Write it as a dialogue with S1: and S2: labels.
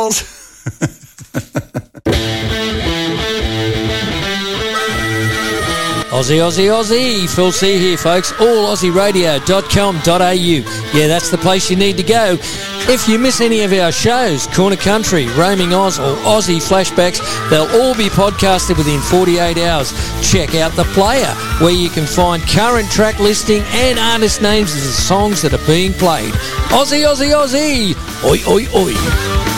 S1: Miles.
S2: Aussie, Aussie, Aussie. Phil C here, folks. AllAussieRadio.com.au. Yeah, that's the place you need to go. If you miss any of our shows, Corner Country, Roaming Oz, or Aussie Flashbacks, they'll all be podcasted within 48 hours. Check out The Player, where you can find current track listing and artist names of the songs that are being played. Aussie, Aussie, Aussie. Oi, oi, oi.